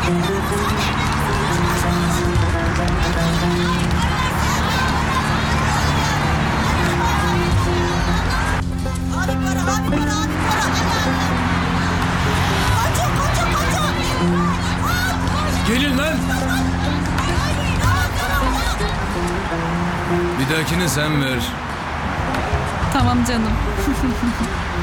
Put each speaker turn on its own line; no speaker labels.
Gelin lan! Bir dahakini sen ver.
Tamam canım.